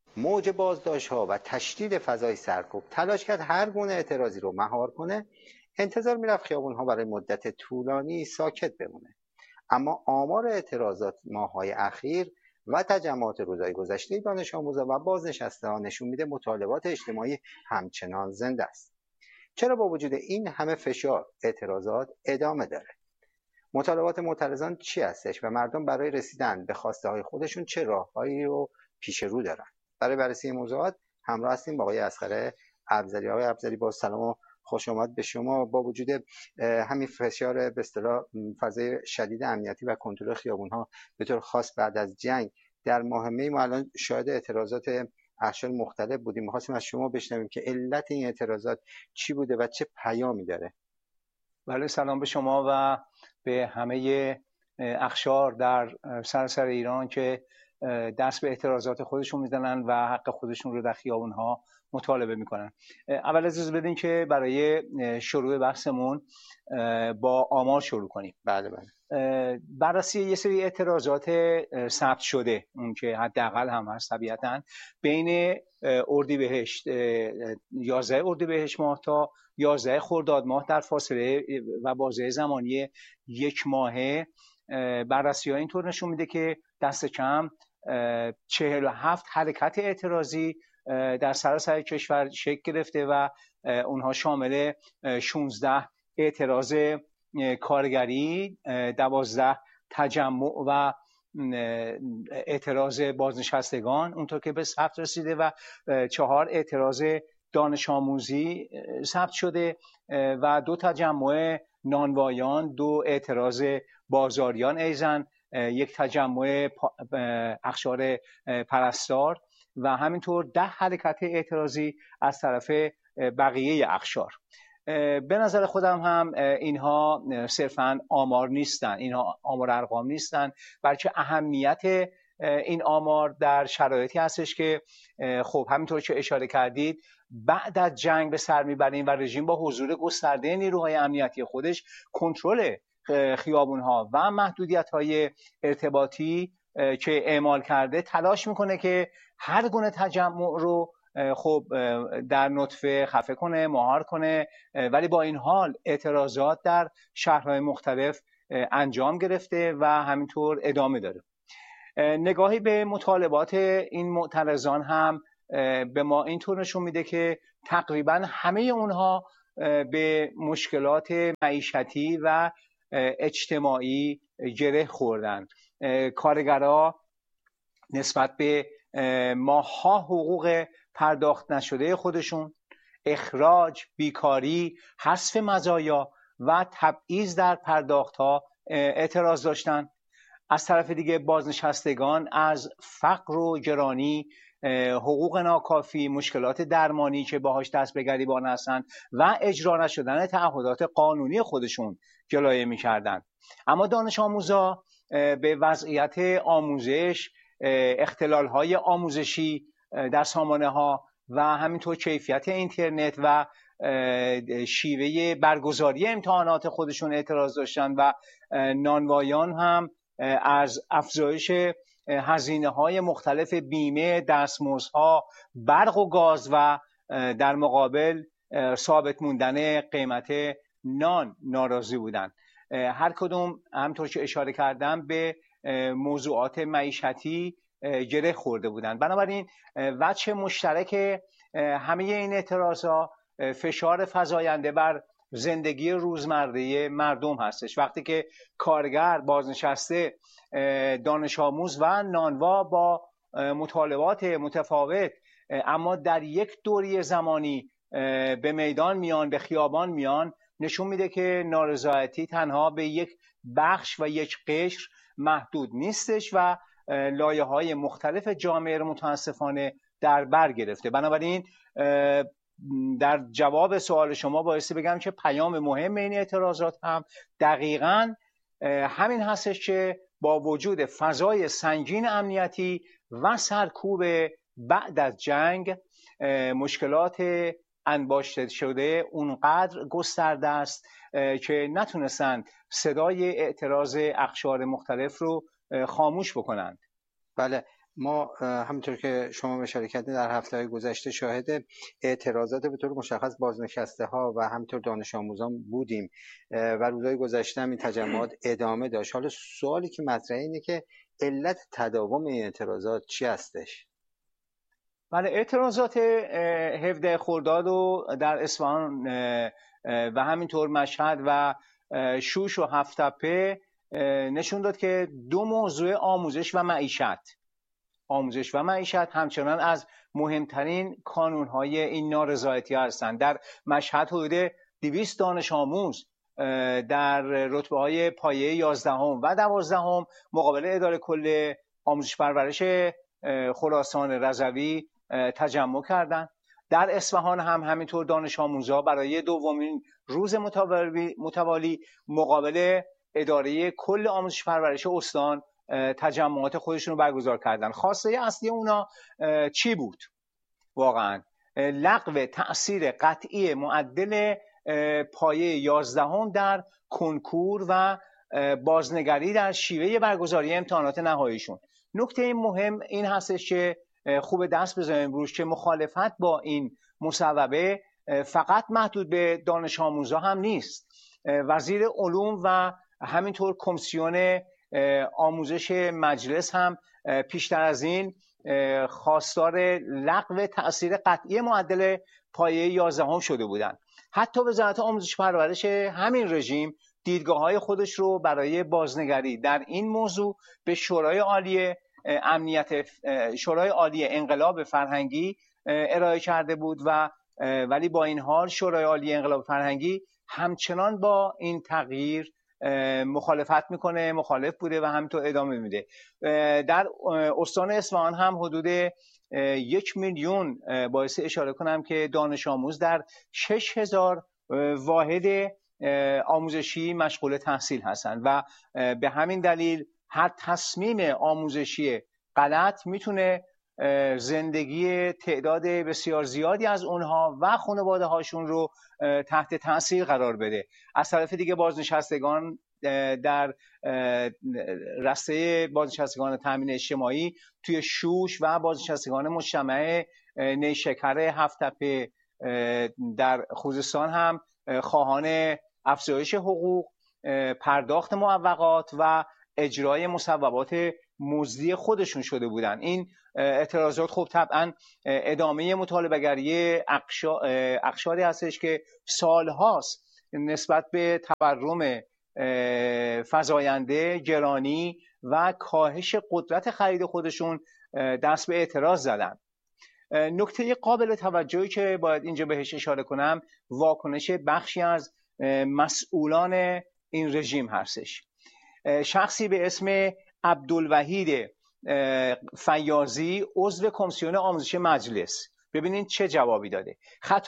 موج بازداشت‌ها و تشدید فضای سرکوب تلاش کرد هر گونه اعتراضی رو مهار کنه، انتظار می‌رفت خیابون‌ها برای مدت طولانی ساکت بمونه. اما آمار اعتراضات ماه‌های اخیر و تجمعات روزهای گذشته دانش آموزان و بازنشسته‌ها نشون میده مطالبات اجتماعی همچنان زنده است. چرا با وجود این همه فشار اعتراضات ادامه داره؟ مطالبات معترضان چی هستش و مردم برای رسیدن به خواسته های خودشون چه راههایی رو پیش رو دارن؟ برای بررسی این موضوعات همراه هستیم با آقای اصغر ابزری. آقای ابزری، با سلام و خوش آمد به شما. با وجود همین فشار به اصطلاح فضای شدید امنیتی و کنترل خیابون‌ها به طور خاص بعد از جنگ در ماه می، ما الان شاهد اعتراضات اقشار مختلف بودیم. می‌خواستیم از شما بشنویم که علت این اعتراضات چی بوده و چه پیامی داره. بله، سلام به شما و به همه اقشار در سراسر ایران که دست به اعتراضات خودشون میزنن و حق خودشون رو در خیابون‌ها مطالبه میکنن. اول اجازه بدین که برای شروع بحثمون با آمار شروع کنیم. بله بله. بررسی یه سری اعتراضات ثبت شده، اون که حداقل هم هست طبیعتاً، بین اردیبهشت 11 اردیبهشت ماه تا 11 خرداد ماه در فاصله و بازه زمانی یک ماهه، بررسی ها اینطور نشون میده که دست کم 47 حرکت اعتراضی در سراسر کشور شکل گرفته و اونها شامل 16 اعتراض کارگری، 12 تجمع و اعتراض بازنشستگان اونطور که به ثبت رسیده و 4 اعتراض دانش آموزی ثبت شده و 2 تجمع نانوایان، 2 اعتراض بازاریان ایزن، 1 تجمع اقشار پرستار و همینطور 10 حرکت اعتراضی از طرف بقیه اقشار. به نظر خودم هم اینها صرفاً آمار نیستن، اینها آمار ارقام نیستن، بلکه اهمیت این آمار در شرایطی هستش که خب همینطور که اشاره کردید بعد از جنگ به سر میبریم و رژیم با حضور گسترده نیروهای امنیتی خودش کنترل خیابونها و محدودیت‌های ارتباطی که اعمال کرده تلاش میکنه که هر گونه تجمع رو خب در نطفه خفه کنه، مهار کنه، ولی با این حال اعتراضات در شهرهای مختلف انجام گرفته و همینطور ادامه داره. نگاهی به مطالبات این معترضان هم به ما اینطور نشون میده که تقریبا همه اونها به مشکلات معیشتی و اجتماعی گره خوردن. کارگرها نسبت به ماه‌ها حقوق پرداخت نشده خودشون، اخراج، بیکاری، حذف مزایا و تبعیض در پرداخت‌ها اعتراض داشتن. از طرف دیگه بازنشستگان از فقر و گرانی، حقوق ناکافی، مشکلات درمانی که باهاش دست به گریبان هستن و اجرا نشدن تعهدات قانونی خودشون جلوه می‌کردن. اما دانش آموزا به وضعیت آموزش، اختلال‌های آموزشی در سامانه‌ها و همینطور کیفیت اینترنت و شیوه برگزاری امتحانات خودشون اعتراض داشتن و نانوایان هم از افزایش هزینه‌های مختلف بیمه، دستمزدها، برق و گاز و در مقابل ثابت موندن قیمت نان ناراضی بودند. هر کدوم همطور که اشاره کردم به موضوعات معیشتی گره خورده بودند. بنابراین وجه مشترک همه این اعتراضها فشار فزاینده بر زندگی روزمره مردم هستش. وقتی که کارگر، بازنشسته، دانش آموز و نانوا با مطالبات متفاوت اما در یک دوره زمانی به میدان میان، به خیابان میان، نشون میده که نارضایتی تنها به یک بخش و یک قشر محدود نیستش و لایه‌های مختلف جامعه رو متاسفانه در بر گرفته. بنابراین در جواب سوال شما بایستی بگم که پیام مهم این اعتراضات هم دقیقاً همین هستش که با وجود فضای سنگین امنیتی و سرکوب بعد از جنگ، مشکلات انباشته شده اونقدر گسترده است که نتونستند صدای اعتراض اقشار مختلف رو خاموش بکنند. بله، ما همونطور که شما اشاره کردید در هفته‌های گذشته شاهد اعتراضات به طور مشخص بازنشسته ها و همینطور دانش آموزان بودیم و روزهای گذشته هم این تجمعات ادامه داشت. حالا سوالی که مطرحه اینه که علت تداوم این اعتراضات چی هستش؟ بله، اعتراضات 17 خرداد و در اصفهان و همینطور مشهد و شوش و هفت‌تپه نشون داد که دو موضوع آموزش و معیشت همچنان از مهمترین کانونهای این نارضایتی هستند. در مشهد حدود 200 دانش آموز در رتبه های پایه 11 و 12 مقابل اداره کل آموزش پرورش خراسان رضوی تجمع کردند. در اصفهان هم همینطور دانش آموزها برای دومین روز متوالی مقابل اداره کل آموزش پرورش استان تجمعات خودشون رو برگزار کردن. خواسته اصلی اونا چی بود؟ واقعا لغو تأثیر قطعی معدل پایه 11 در کنکور و بازنگری در شیوه برگزاری امتحانات نهاییشون. نکته مهم این هستش که خوب دست بزنیم روش که مخالفت با این مصوبه فقط محدود به دانش آموزا هم نیست. وزیر علوم و همینطور کمیسیون آموزش مجلس هم پیشتر از این خواستار لغو تأثیر قطعی معدل پایه 11 شده بودند. حتی وزارت آموزش پرورش همین رژیم دیدگاه‌های خودش رو برای بازنگری در این موضوع به شورای عالی انقلاب فرهنگی ارائه کرده بود ولی با این حال شورای عالی انقلاب فرهنگی همچنان با این تغییر مخالفت میکنه، مخالف بوده و همینطور ادامه میده. در استان اصفهان هم حدود 1 میلیون باعث اشاره کنم که دانش آموز در 6000 واحد آموزشی مشغول تحصیل هستند و به همین دلیل هر تصمیم آموزشی غلط میتونه زندگی تعداد بسیار زیادی از اونها و خانواده هاشون رو تحت تاثیر قرار بده. از طرف دیگه بازنشستگان در رسته بازنشستگان تامین اجتماعی توی شوش و بازنشستگان مجتمع نیشکر هفت‌تپه در خوزستان هم خواهان افزایش حقوق، پرداخت معوقات و اجرای مصوبات مزدی خودشون شده بودن. این اعتراضات خب طبعا ادامه مطالبه‌گری اقشاری هستش که سالهاست نسبت به تورم فزاینده، گرانی و کاهش قدرت خرید خودشون دست به اعتراض زدن. نکته قابل توجهی که باید اینجا بهش اشاره کنم واکنش بخشی از مسئولان این رژیم هستش. شخصی به اسم عبدالوحید فیاضی عضو کمیسیون آموزش مجلس، ببینید چه جوابی داده.